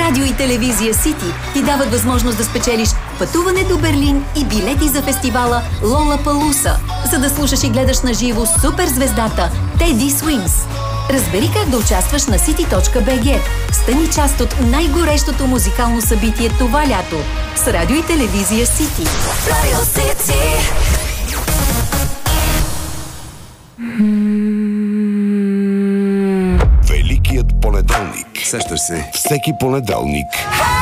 Радио и телевизия Сити ти дават възможност да спечелиш пътуване до Берлин и билети за фестивала Лолапалуса, за да слушаш и гледаш на живо суперзвездата Теди Свинс. Разбери как да участваш на city.bg. Стани част от най-горещото музикално събитие това лято с радио и телевизия Сити. Радио Сити. Великият понеделник. Сещаш се. Всеки понеделник.